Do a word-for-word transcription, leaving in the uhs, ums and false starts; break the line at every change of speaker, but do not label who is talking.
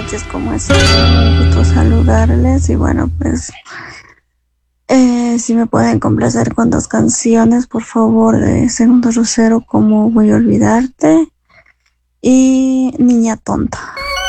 noches, ¿cómo están? Un gusto saludarles y bueno, pues eh, si me pueden complacer con dos canciones, por favor, de Segundo Rosero, ¿cómo voy a olvidarte? Y Niña Tonta.